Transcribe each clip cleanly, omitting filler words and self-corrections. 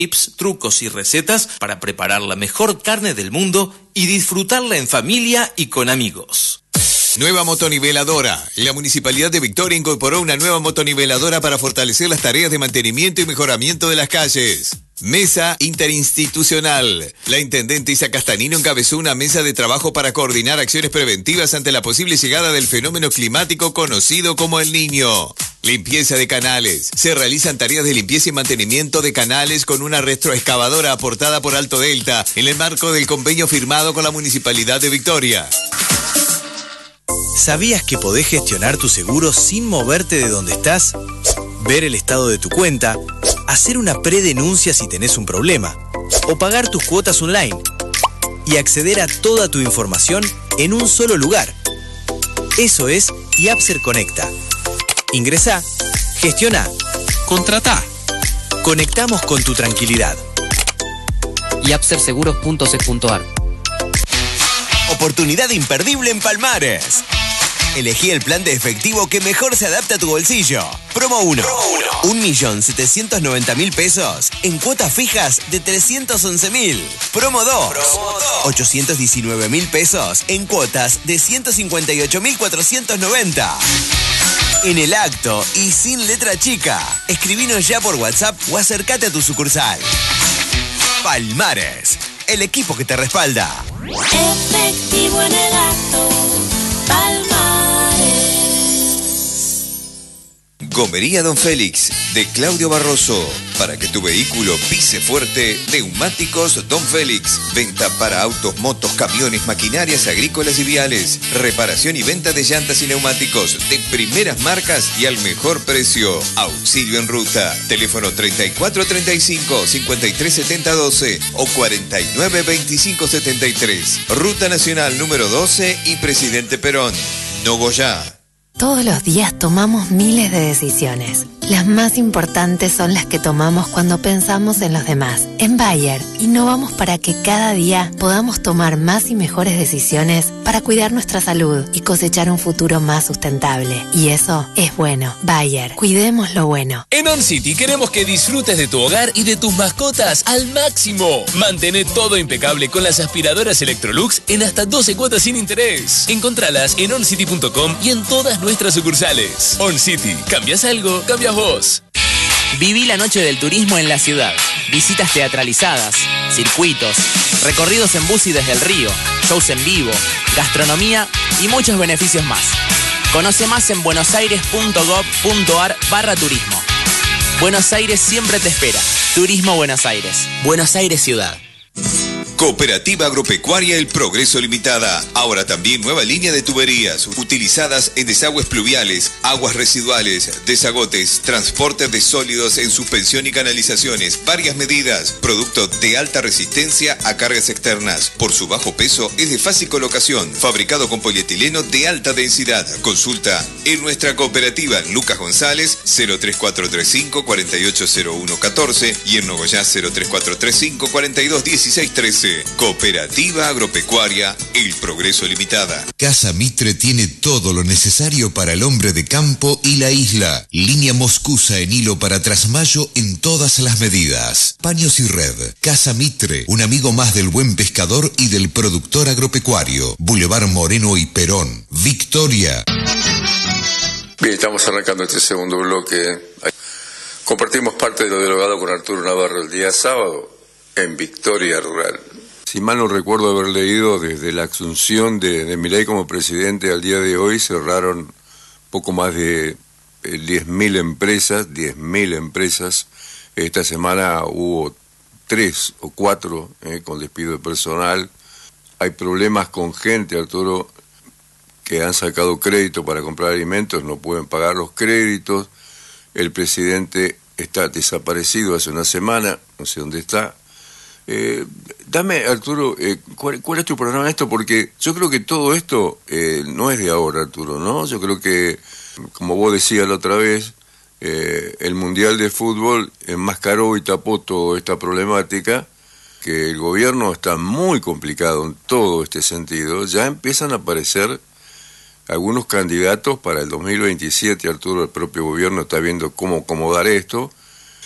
tips, trucos y recetas para preparar la mejor carne del mundo y disfrutarla en familia y con amigos. Nueva motoniveladora. La Municipalidad de Victoria incorporó una nueva motoniveladora para fortalecer las tareas de mantenimiento y mejoramiento de las calles. Mesa interinstitucional. La intendente Isa Castanino encabezó una mesa de trabajo para coordinar acciones preventivas ante la posible llegada del fenómeno climático conocido como El Niño. Limpieza de canales. Se realizan tareas de limpieza y mantenimiento de canales con una retroexcavadora aportada por Alto Delta en el marco del convenio firmado con la Municipalidad de Victoria. ¿Sabías que podés gestionar tu seguro sin moverte de donde estás? Ver el estado de tu cuenta, hacer una predenuncia si tenés un problema, o pagar tus cuotas online, y acceder a toda tu información en un solo lugar. Eso es Yapser Conecta. Ingresá, gestiona, contratá. Conectamos con tu tranquilidad. yapserseguros.ce.ar. Oportunidad imperdible en Palmares. Elegí el plan de efectivo que mejor se adapta a tu bolsillo. Promo 1. 1.790.000 pesos en cuotas fijas de 311.000. Promo 2. 819.000 pesos en cuotas de 158.490. En el acto y sin letra chica. Escribinos ya por WhatsApp o acércate a tu sucursal. Palmares, el equipo que te respalda. Efectivo en el acto, Palmares. Gomería Don Félix, de Claudio Barroso. Para que tu vehículo pise fuerte, neumáticos Don Félix. Venta para autos, motos, camiones, maquinarias agrícolas y viales. Reparación y venta de llantas y neumáticos de primeras marcas y al mejor precio. Auxilio en ruta. Teléfono 3435-537012 o 492573. Ruta Nacional número 12 y Presidente Perón. Nogoyá. Todos los días tomamos miles de decisiones. Las más importantes son las que tomamos cuando pensamos en los demás. En Bayer, innovamos para que cada día podamos tomar más y mejores decisiones para cuidar nuestra salud y cosechar un futuro más sustentable. Y eso es bueno. Bayer, cuidemos lo bueno. En On City queremos que disfrutes de tu hogar y de tus mascotas al máximo. Mantén todo impecable con las aspiradoras Electrolux en hasta 12 cuotas sin interés. Encontralas en oncity.com y en todas nuestras sucursales. On City, ¿cambias algo? Cambias vos. Viví la noche del turismo en la ciudad. Visitas teatralizadas, circuitos, recorridos en bus y desde el río, shows en vivo, gastronomía y muchos beneficios más. Conoce más en buenosaires.gov.ar/turismo. Buenos Aires siempre te espera. Turismo Buenos Aires. Buenos Aires Ciudad. Cooperativa Agropecuaria El Progreso Limitada. Ahora también nueva línea de tuberías utilizadas en desagües pluviales, aguas residuales, desagotes, transporte de sólidos en suspensión y canalizaciones. Varias medidas. Producto de alta resistencia a cargas externas. Por su bajo peso es de fácil colocación. Fabricado con polietileno de alta densidad. Consulta en nuestra cooperativa Lucas González 03435 480114 y en Nogoyá 03435 421613. Cooperativa Agropecuaria El Progreso Limitada. Casa Mitre tiene todo lo necesario para el hombre de campo y la isla. Línea moscusa en hilo para trasmayo en todas las medidas. Paños y red. Casa Mitre, un amigo más del buen pescador y del productor agropecuario. Boulevard Moreno y Perón. Victoria. Bien, estamos arrancando este segundo bloque. Compartimos parte de lo dialogado con Arturo Navarro el día sábado en Victoria Rural. Si mal no recuerdo haber leído, desde la asunción de Milei como presidente al día de hoy cerraron poco más de 10.000 empresas. Esta semana hubo 3 o 4 con despido de personal. Hay problemas con gente, Arturo, que han sacado crédito para comprar alimentos, no pueden pagar los créditos. El presidente está desaparecido hace una semana, no sé dónde está. Dame, Arturo, ¿cuál es tu programa en esto? Porque yo creo que todo esto no es de ahora, Arturo, ¿no? Yo creo que, como vos decías la otra vez, el Mundial de Fútbol enmascaró y tapó toda esta problemática, que el gobierno está muy complicado en todo este sentido. Ya empiezan a aparecer algunos candidatos para el 2027, Arturo, el propio gobierno está viendo cómo acomodar esto.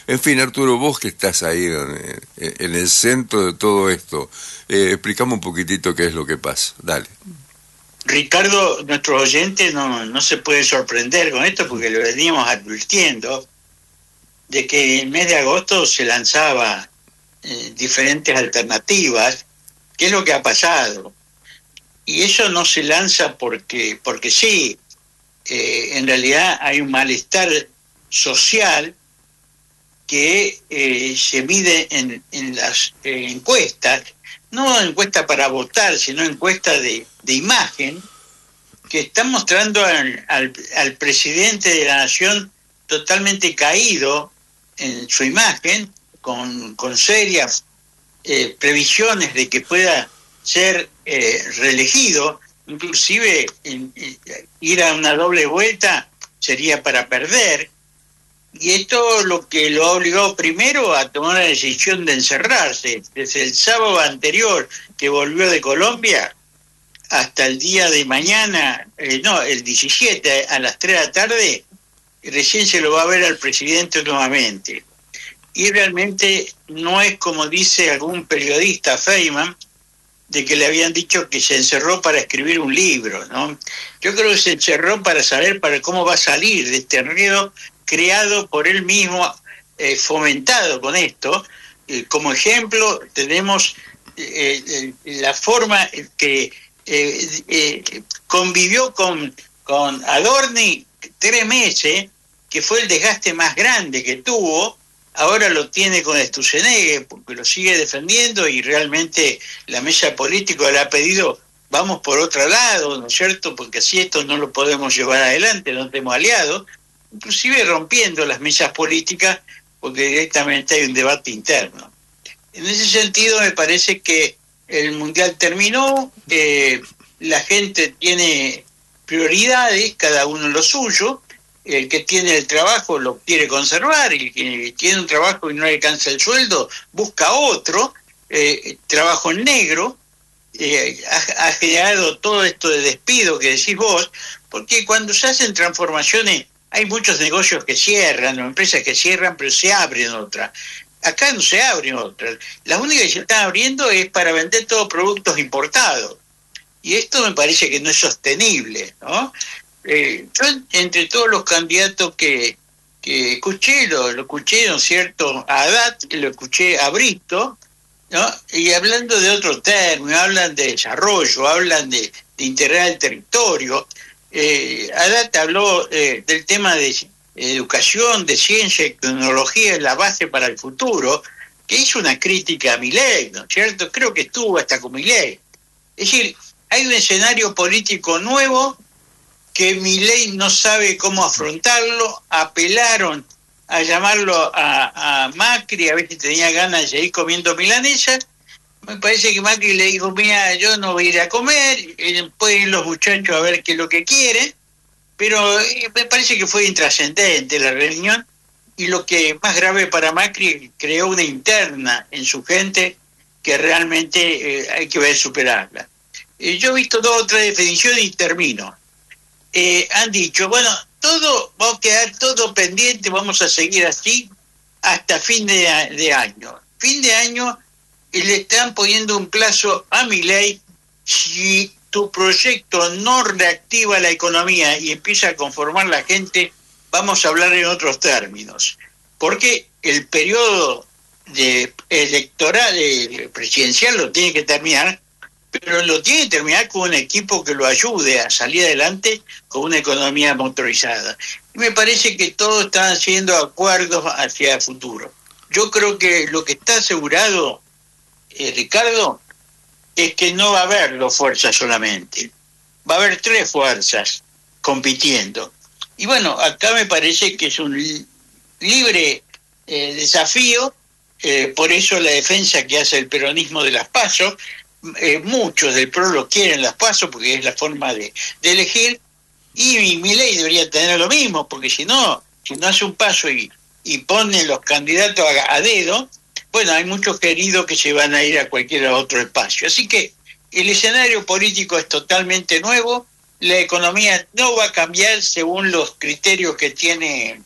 En fin, Arturo, vos que estás ahí en el centro de todo esto, explicame un poquitito qué es lo que pasa. Dale. Ricardo, nuestros oyentes no se pueden sorprender con esto porque lo veníamos advirtiendo de que en el mes de agosto se lanzaba diferentes alternativas. ¿Qué es lo que ha pasado? Y eso no se lanza porque sí. En realidad hay un malestar social que se mide en las encuestas, no encuesta para votar, sino encuesta de imagen, que están mostrando al presidente de la nación totalmente caído en su imagen, con serias previsiones de que pueda ser reelegido, inclusive ir a una doble vuelta sería para perder. Y esto lo que lo obligó primero a tomar la decisión de encerrarse. Desde el sábado anterior que volvió de Colombia hasta el día de mañana, el 17 a las 3 de la tarde, recién se lo va a ver al presidente nuevamente. Y realmente no es como dice algún periodista, Feynman, de que le habían dicho que se encerró para escribir un libro, ¿no? Yo creo que se encerró para saber cómo va a salir de este enredo creado por él mismo, fomentado con esto. Como ejemplo tenemos la forma que convivió con Adorni 3 meses, que fue el desgaste más grande que tuvo. Ahora lo tiene con Sturzenegger porque lo sigue defendiendo y realmente la mesa política le ha pedido vamos por otro lado, ¿no es cierto? Porque así esto no lo podemos llevar adelante, no tenemos aliados, inclusive rompiendo las mesas políticas porque directamente hay un debate interno. En ese sentido me parece que el Mundial terminó, la gente tiene prioridades, cada uno lo suyo. El que tiene el trabajo lo quiere conservar, el que tiene un trabajo y no le alcanza el sueldo busca otro, trabajo en negro, ha generado todo esto de despido que decís vos, porque cuando se hacen transformaciones hay muchos negocios que cierran, o empresas que cierran, pero se abren otras. Acá no se abren otras. Las únicas que se están abriendo es para vender todos productos importados. Y esto me parece que no es sostenible, ¿no? Yo, entre todos los candidatos que escuché, lo escuché, ¿no es cierto?, a Haddad, lo escuché a Brito, ¿no? Y hablando de otro término, hablan de desarrollo, hablan de integrar el territorio. Haddad habló del tema de educación, de ciencia y tecnología, la base para el futuro, que hizo una crítica a Milei, ¿no es cierto? Creo que estuvo hasta con Milei. Es decir, hay un escenario político nuevo que Milei no sabe cómo afrontarlo. Apelaron a llamarlo a Macri, a ver si tenía ganas de seguir comiendo milanesas. Me parece que Macri le dijo, mira, yo no voy a ir a comer, pueden ir los muchachos a ver qué es lo que quieren, pero me parece que fue intrascendente la reunión, y lo que más grave para Macri, creó una interna en su gente que realmente hay que ver superarla. Yo he visto 2 o 3 definiciones y termino. Han dicho, bueno, todo va a quedar todo pendiente, vamos a seguir así hasta fin de año. Fin de año, le están poniendo un plazo a Milei: si tu proyecto no reactiva la economía y empieza a conformar la gente, vamos a hablar en otros términos. Porque el periodo electoral presidencial lo tiene que terminar, pero lo tiene que terminar con un equipo que lo ayude a salir adelante con una economía motorizada. Y me parece que todos están haciendo acuerdos hacia el futuro. Yo creo que lo que está asegurado, Ricardo, es que no va a haber 2 fuerzas solamente. Va a haber 3 fuerzas compitiendo. Y bueno, acá me parece que es un libre desafío, por eso la defensa que hace el peronismo de las PASO. Muchos del PRO lo quieren las PASO porque es la forma de elegir, y Milei debería tener lo mismo, porque si no hace un paso y pone los candidatos a dedo, bueno, hay muchos queridos que se van a ir a cualquier otro espacio. Así que el escenario político es totalmente nuevo, la economía no va a cambiar según los criterios que tiene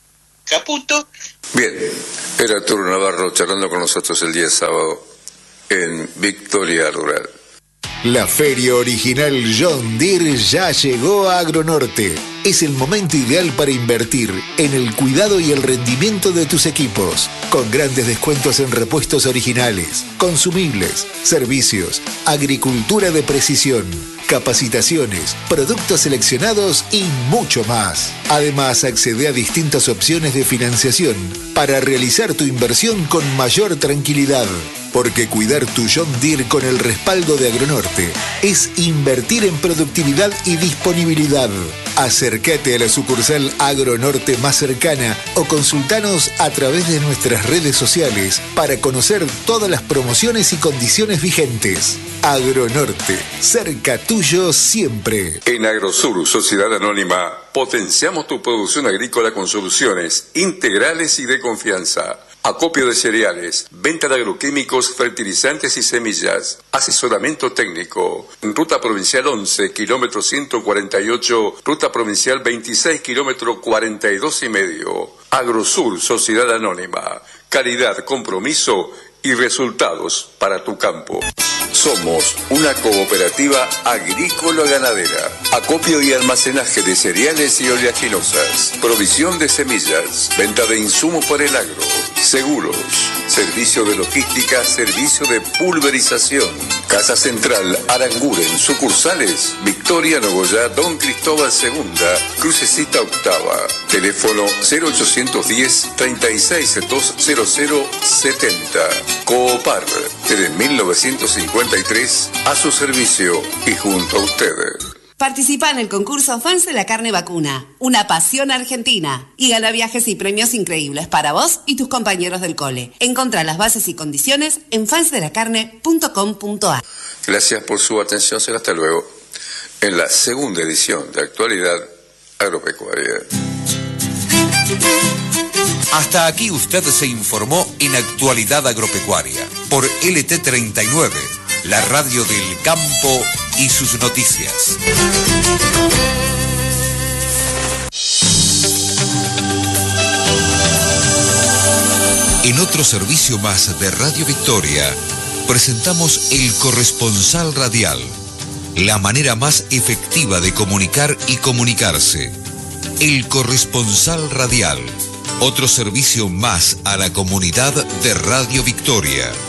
Caputo. Bien, era Arturo Navarro charlando con nosotros el día sábado en Victoria Rural. La feria original John Deere ya llegó a Agronorte. Es el momento ideal para invertir en el cuidado y el rendimiento de tus equipos, con grandes descuentos en repuestos originales, consumibles, servicios, agricultura de precisión, capacitaciones, productos seleccionados y mucho más. Además, accede a distintas opciones de financiación para realizar tu inversión con mayor tranquilidad. Porque cuidar tu John Deere con el respaldo de Agronorte es invertir en productividad y disponibilidad. Acércate a la sucursal Agronorte más cercana o consultanos a través de nuestras redes sociales para conocer todas las promociones y condiciones vigentes. Agronorte, cerca tuyo siempre. En Agrosur, Sociedad Anónima, potenciamos tu producción agrícola con soluciones integrales y de confianza. Acopio de cereales, venta de agroquímicos, fertilizantes y semillas, asesoramiento técnico. En Ruta Provincial 11, kilómetro 148, Ruta Provincial 26, kilómetro 42,5. Agrosur, Sociedad Anónima. Calidad, compromiso y resultados para tu campo. Somos una cooperativa agrícola-ganadera. Acopio y almacenaje de cereales y oleaginosas. Provisión de semillas. Venta de insumos para el agro. Seguros. Servicio de logística. Servicio de pulverización. Casa Central Aranguren. Sucursales Victoria, Nogoyá, Don Cristóbal II. Crucecita Octava. Teléfono 0810 36-20070. Coopar. Desde 1953 a su servicio y junto a ustedes. Participa en el concurso Fans de la Carne Vacuna, una pasión argentina, y gana viajes y premios increíbles para vos y tus compañeros del cole. Encontrá las bases y condiciones en fansdelacarne.com.ar. Gracias por su atención. Será hasta luego en la segunda edición de Actualidad Agropecuaria. Hasta aquí usted se informó en Actualidad Agropecuaria por LT39, la radio del campo y sus noticias. En otro servicio más de Radio Victoria, presentamos El Corresponsal Radial, la manera más efectiva de comunicar y comunicarse. El Corresponsal Radial, otro servicio más a la comunidad de Radio Victoria.